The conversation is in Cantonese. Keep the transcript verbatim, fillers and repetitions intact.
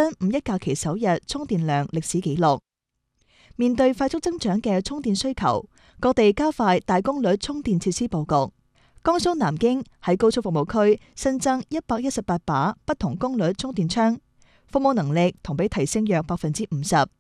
新五一假期首日充電量歷史紀錄。面對快速增長嘅充電需求，各地加快大功率充電設施佈局。江蘇南京喺高速服務區新增一百一十八把不同功率充電槍，服務能力同比提升約百分之五十。